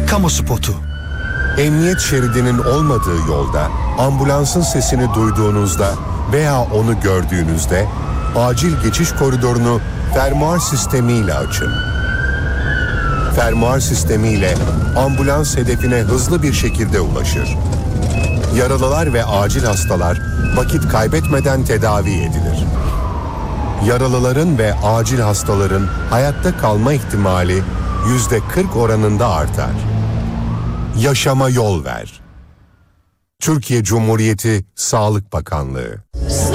Kamu spotu. Emniyet şeridinin olmadığı yolda ambulansın sesini duyduğunuzda veya onu gördüğünüzde acil geçiş koridorunu fermuar sistemiyle açın. Fermuar sistemiyle ambulans hedefine hızlı bir şekilde ulaşır. Yaralılar ve acil hastalar vakit kaybetmeden tedavi edilir. Yaralıların ve acil hastaların hayatta kalma ihtimali %40 oranında artar. Yaşama yol ver. Türkiye Cumhuriyeti Sağlık Bakanlığı.